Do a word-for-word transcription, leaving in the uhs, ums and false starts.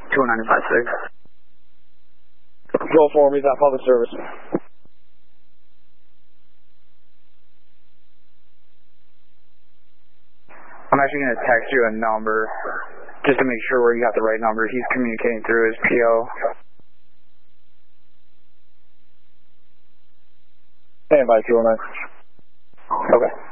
two nine five six. Go for me, he's at public service. I'm actually going to text you a number just to make sure where you got the right number. He's communicating through his P O. Stand by two oh nine. Okay.